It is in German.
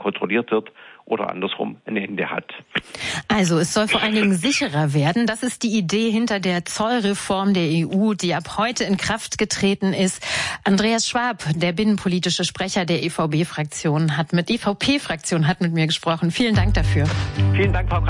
kontrolliert wird oder andersrum ein Ende hat. Also es soll vor allen Dingen sicherer werden. Das ist die Idee hinter der Zollreform der EU, die ab heute in Kraft getreten ist. Andreas Schwab, der binnenpolitische Sprecher der EVP-Fraktion, hat mit mir gesprochen. Vielen Dank dafür. Vielen Dank, Frau